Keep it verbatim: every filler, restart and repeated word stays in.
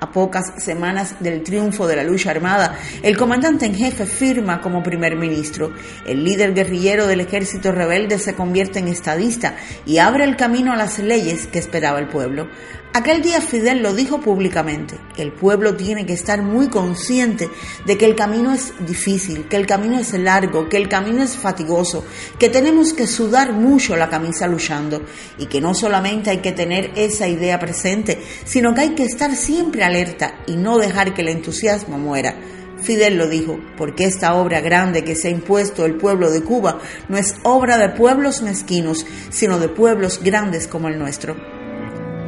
A pocas semanas del triunfo de la lucha armada, el comandante en jefe firma como primer ministro. El líder guerrillero del ejército rebelde se convierte en estadista y abre el camino a las leyes que esperaba el pueblo. Aquel día Fidel lo dijo públicamente: el pueblo tiene que estar muy consciente de que el camino es difícil, que el camino es largo, que el camino es fatigoso, que tenemos que sudar mucho la camisa luchando y que no solamente hay que tener esa idea presente, sino que hay que estar siempre alerta y no dejar que el entusiasmo muera. Fidel lo dijo, porque esta obra grande que se ha impuesto el pueblo de Cuba no es obra de pueblos mezquinos, sino de pueblos grandes como el nuestro.